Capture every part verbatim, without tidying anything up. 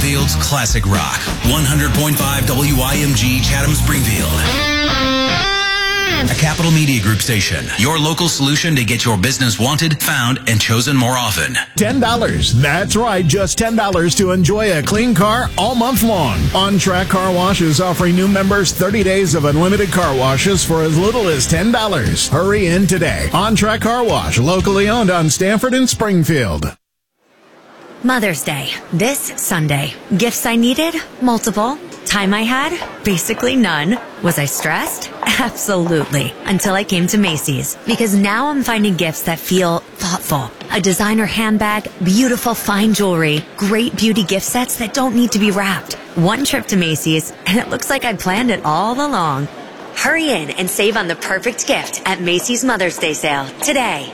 Springfield's classic rock. one hundred point five W I M G Chatham Springfield. A Capital Media Group station. Your local solution to get your business wanted, found, and chosen more often. ten dollars. That's right, just ten dollars to enjoy a clean car all month long. On Track Car Wash is offering new members thirty days of unlimited car washes for as little as ten dollars. Hurry in today. On Track Car Wash, locally owned on Stanford and Springfield. Mother's Day, this Sunday. Gifts I needed? Multiple. Time I had? Basically none. Was I stressed? Absolutely. Until I came to Macy's. Because now I'm finding gifts that feel thoughtful. A designer handbag, beautiful fine jewelry, great beauty gift sets that don't need to be wrapped. One trip to Macy's, and it looks like I planned it all along. Hurry in and save on the perfect gift at Macy's Mother's Day sale today.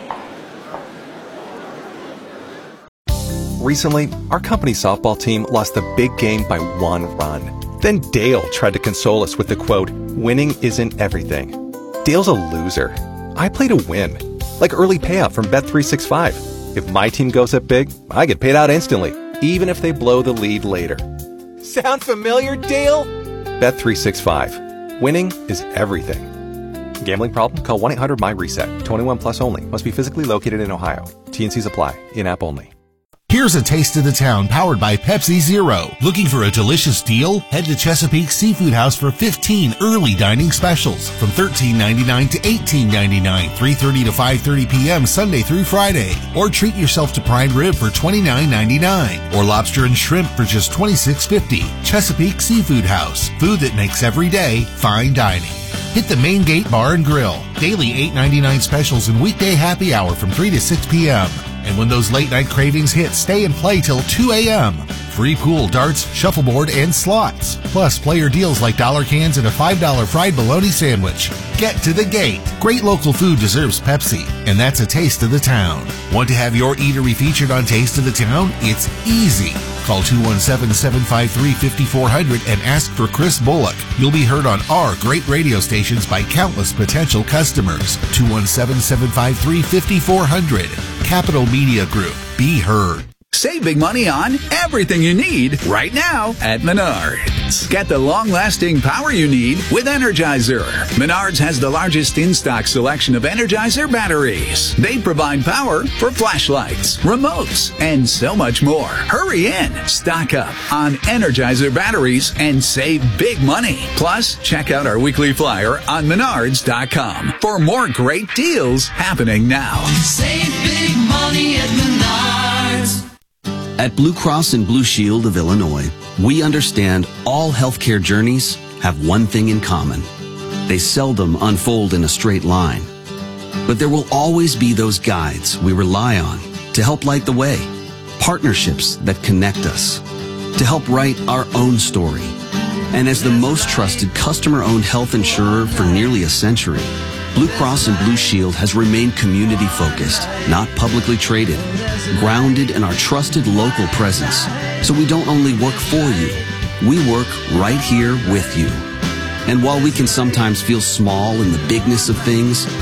Recently, our company softball team lost the big game by one run. Then Dale tried to console us with the quote, "Winning isn't everything." Dale's a loser. I play to win. Like early payout from Bet three sixty-five. If my team goes up big, I get paid out instantly, even if they blow the lead later. Sound familiar, Dale? Bet three sixty-five. Winning is everything. Gambling problem? Call one eight hundred M Y reset. twenty-one plus only. Must be physically located in Ohio. T N Cs apply. In-app only. Here's a taste of the town powered by Pepsi Zero. Looking for a delicious deal? Head to Chesapeake Seafood House for fifteen early dining specials from thirteen ninety-nine to eighteen ninety-nine, three thirty to five thirty p.m. Sunday through Friday. Or treat yourself to prime rib for twenty-nine ninety-nine or lobster and shrimp for just twenty-six fifty. Chesapeake Seafood House. Food that makes every day fine dining. Hit the Main Gate Bar and Grill. Daily eight ninety-nine specials and weekday happy hour from three to six p.m. And when those late night cravings hit, stay and play till two a.m. Free pool, darts, shuffleboard, and slots. Plus player deals like dollar cans and a five dollar fried bologna sandwich. Get to the Gate. Great local food deserves Pepsi, and that's a taste of the town. Want to have your eatery featured on Taste of the Town? It's easy. Call two one seven, seven five three, five four zero zero and ask for Chris Bullock. You'll be heard on our great radio stations by countless potential customers. two one seven, seven five three, five four zero zero. Capital Media Group. Be heard. Save big money on everything you need right now at Menards. Get the long-lasting power you need with Energizer. Menards has the largest in-stock selection of Energizer batteries. They provide power for flashlights, remotes, and so much more. Hurry in, stock up on Energizer batteries, and save big money. Plus, check out our weekly flyer on menards dot com for more great deals happening now. Save big money at Menards. At Blue Cross and Blue Shield of Illinois, we understand all healthcare journeys have one thing in common. They seldom unfold in a straight line. But there will always be those guides we rely on to help light the way, partnerships that connect us, to help write our own story. And as the most trusted customer-owned health insurer for nearly a century, Blue Cross and Blue Shield has remained community-focused, not publicly traded, grounded in our trusted local presence. So we don't only work for you, we work right here with you. And while we can sometimes feel small in the bigness of things,